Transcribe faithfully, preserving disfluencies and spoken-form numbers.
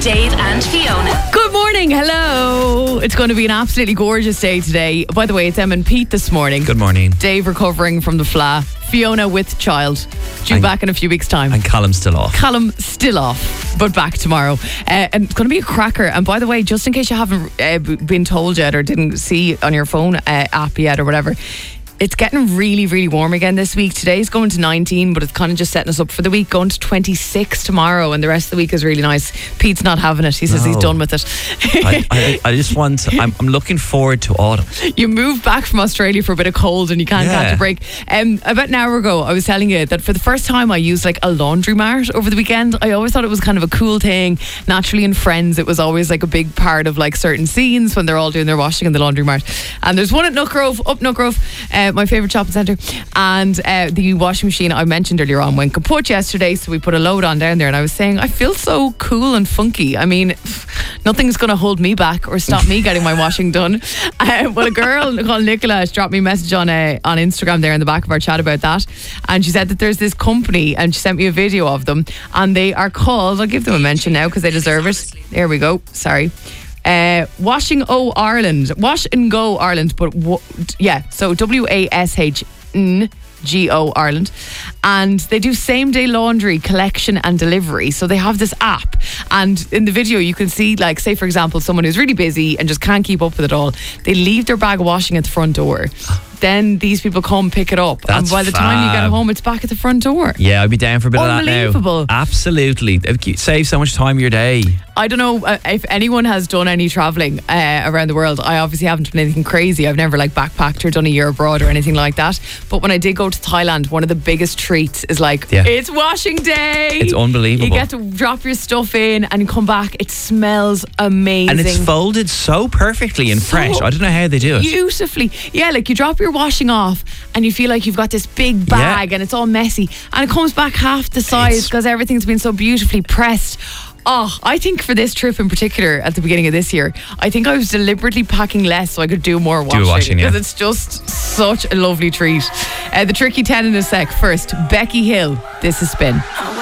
Dave and Fiona. Good morning, hello. It's going to be an absolutely gorgeous day today. By the way, it's Em and Pete this morning. Good morning. Dave recovering from the fla. Fiona with child. Due And- back in a few weeks' time. And Callum's still off. Callum still off, but back tomorrow. Uh, and it's going to be a cracker. And by the way, just in case you haven't uh, b- been told yet or didn't see on your phone uh, app yet or whatever, it's getting really, really warm again this week. Today's going to nineteen, but it's kind of just setting us up for the week. Going to twenty-six tomorrow, and the rest of the week is really nice. Pete's not having it. He says No. he's done with it. I, I, I just want, I'm, I'm looking forward to autumn. You moved back from Australia for a bit of cold and you can't Yeah. catch a break. Um, about an hour ago, I was telling you that for the first time I used like a laundromat over the weekend. I always thought it was kind of a cool thing. Naturally in Friends, it was always like a big part of like certain scenes when they're all doing their washing in the laundromat. And there's one at Nookgrove, up Nookgrove, uh, my favourite shopping centre. And uh, the washing machine I mentioned earlier on went kaput yesterday, so we put a load on down there. And I was saying, I feel so cool and funky. I mean, nothing's going to hold me back or stop me getting my washing done. Uh, well, a girl called Nicola has dropped me a message on uh, on Instagram there in the back of our chat about that, and she said that there's this company, and she sent me a video of them, and they are called, I'll give them a mention now because they deserve it. There we go. Sorry. Uh, Washing O Ireland, Wash and Go Ireland, but w- yeah, so W A S H N G O Ireland, and they do same day laundry collection and delivery. So they have this app, and in the video you can see, like, say for example, someone who's really busy and just can't keep up with it all, they leave their bag of washing at the front door. Then these people come pick it up, That's and by the time you get fab. home, it's back at the front door. Yeah, I'd be down for a bit of that now. Unbelievable. Absolutely. It saves so much time of your day. I don't know uh, if anyone has done any travelling uh, around the world. I obviously haven't done anything crazy. I've never like backpacked or done a year abroad or anything like that. But when I did go to Thailand, one of the biggest treats is like, Yeah. it's washing day. It's unbelievable. You get to drop your stuff in and come back. It smells amazing. And it's folded so perfectly and So fresh. I don't know how they do it. Beautifully. Yeah, like you drop your washing off and you feel like you've got this big bag and it's all messy and it comes back half the size It's- because everything's been so beautifully pressed. Oh, I think for this trip in particular at the beginning of this year, I think I was deliberately packing less so I could do more washing. washing, yeah. Because it's just such a lovely treat. Uh, the tricky ten in a sec. First, Becky Hill. This is Spin.